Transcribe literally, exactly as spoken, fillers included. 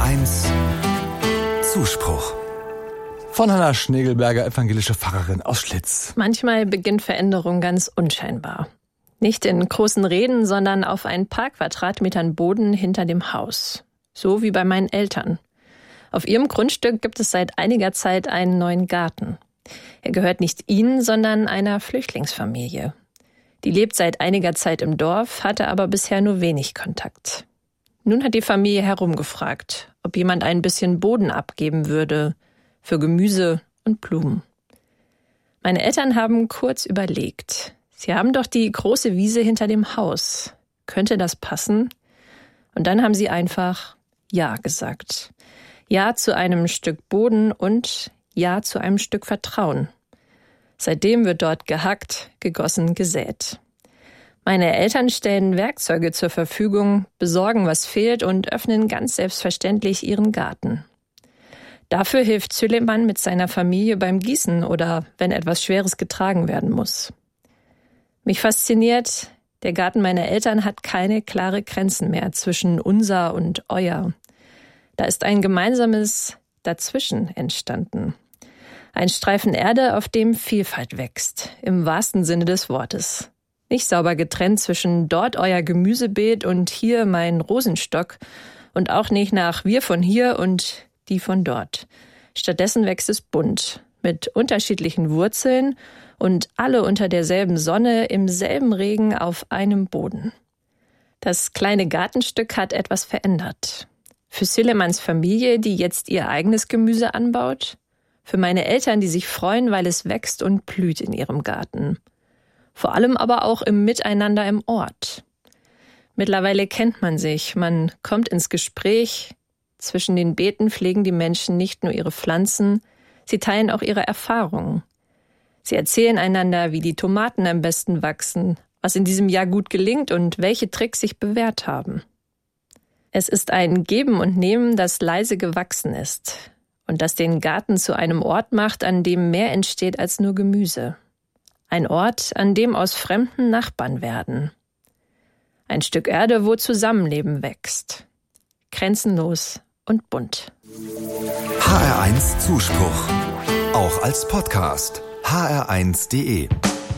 eins Zuspruch. Von Hanna Schnegelberger, evangelische Pfarrerin aus Schlitz. Manchmal beginnt Veränderung ganz unscheinbar. Nicht in großen Reden, sondern auf ein paar Quadratmetern Boden hinter dem Haus. So wie bei meinen Eltern. Auf ihrem Grundstück gibt es seit einiger Zeit einen neuen Garten. Er gehört nicht ihnen, sondern einer Flüchtlingsfamilie. Die lebt seit einiger Zeit im Dorf, hatte aber bisher nur wenig Kontakt. Nun hat die Familie herumgefragt, ob jemand ein bisschen Boden abgeben würde für Gemüse und Blumen. Meine Eltern haben kurz überlegt. Sie haben doch die große Wiese hinter dem Haus. Könnte das passen? Und dann haben sie einfach Ja gesagt. Ja zu einem Stück Boden und Ja zu einem Stück Vertrauen. Seitdem wird dort gehackt, gegossen, gesät. Meine Eltern stellen Werkzeuge zur Verfügung, besorgen, was fehlt und öffnen ganz selbstverständlich ihren Garten. Dafür hilft Süleyman mit seiner Familie beim Gießen oder wenn etwas Schweres getragen werden muss. Mich fasziniert, der Garten meiner Eltern hat keine klare Grenzen mehr zwischen unser und euer. Da ist ein gemeinsames Dazwischen entstanden. Ein Streifen Erde, auf dem Vielfalt wächst, im wahrsten Sinne des Wortes. Nicht sauber getrennt zwischen dort euer Gemüsebeet und hier mein Rosenstock und auch nicht nach wir von hier und die von dort. Stattdessen wächst es bunt, mit unterschiedlichen Wurzeln und alle unter derselben Sonne, im selben Regen auf einem Boden. Das kleine Gartenstück hat etwas verändert. Für Süleymans Familie, die jetzt ihr eigenes Gemüse anbaut. Für meine Eltern, die sich freuen, weil es wächst und blüht in ihrem Garten. Vor allem aber auch im Miteinander im Ort. Mittlerweile kennt man sich, man kommt ins Gespräch. Zwischen den Beeten pflegen die Menschen nicht nur ihre Pflanzen, sie teilen auch ihre Erfahrungen. Sie erzählen einander, wie die Tomaten am besten wachsen, was in diesem Jahr gut gelingt und welche Tricks sich bewährt haben. Es ist ein Geben und Nehmen, das leise gewachsen ist und das den Garten zu einem Ort macht, an dem mehr entsteht als nur Gemüse. Ein Ort, an dem aus Fremden Nachbarn werden. Ein Stück Erde, wo Zusammenleben wächst. Grenzenlos und bunt. H R eins Zuspruch. Auch als Podcast. H R eins punkt de